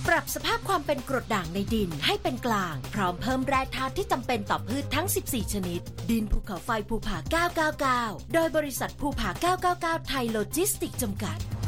ปรับสภาพความเป็นกรดด่างในดินให้เป็นกลางพร้อมเพิ่มแร่ธาตุที่จำเป็นต่อพืชทั้ง14ชนิดดินภูเขาไฟภูผา999โดยบริษัทภูผา999ไทยโลจิสติกส์จำกัด